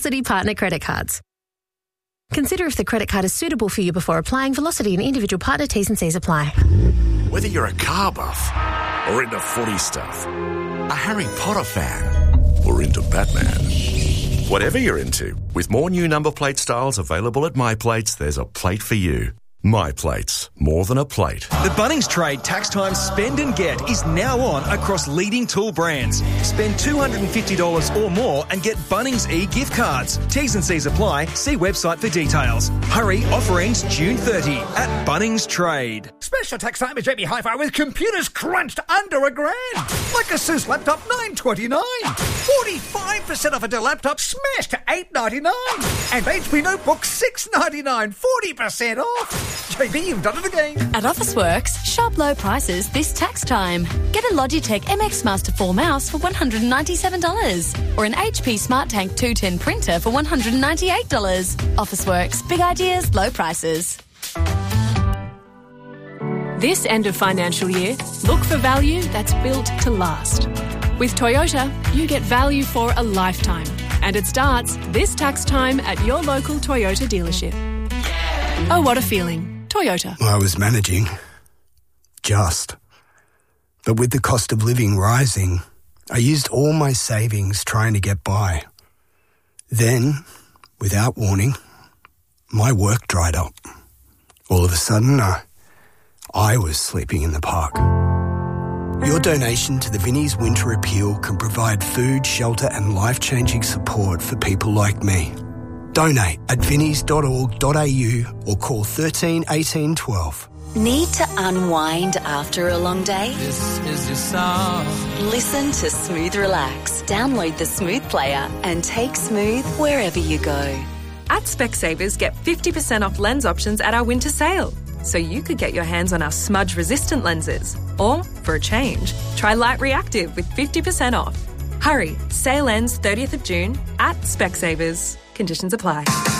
Velocity Partner Credit Cards. Consider if the credit card is suitable for you before applying. Velocity and individual partner T's and C's apply. Whether you're a car buff or into footy stuff, a Harry Potter fan or into Batman. Whatever you're into, with more new number plate styles available at MyPlates, there's a plate for you. MyPlates, more than a plate. The Bunnings Trade Tax Time Spend and Get is now on across leading tool brands. Spend $250 or more and get Bunnings e-gift cards. T's and C's apply. See website for details. Hurry, offer ends June 30 at Bunnings Trade. Special tax time at JB Hi-Fi with computers crunched under $1,000. Like ASUS laptop $929. 45% off a Dell laptop smashed to $899. And HP notebook $699. 40% off. JB, you've done it again. At Officeworks, shop low prices this tax time. Get a Logitech MX Master 4 mouse for $197 or an HP SmartTank 210 printer for $198. Officeworks, big ideas, low prices. This end of financial year, look for value that's built to last. With Toyota, you get value for a lifetime. And it starts this tax time at your local Toyota dealership. Oh, what a feeling. Toyota. I was managing. Just. But with the cost of living rising, I used all my savings trying to get by. Then, without warning, my work dried up. All of a sudden, I was sleeping in the park. Your donation to the Vinnie's Winter Appeal can provide food, shelter and life-changing support for people like me. Donate at vinnies.org.au or call 13 18 12. Need to unwind after a long day? This is your song. Listen to Smooth Relax. Download the Smooth player and take Smooth wherever you go. At Specsavers, get 50% off lens options at our winter sale. So you could get your hands on our smudge-resistant lenses. Or, for a change, try Light Reactive with 50% off. Hurry, sale ends 30th of June at Specsavers. Conditions apply.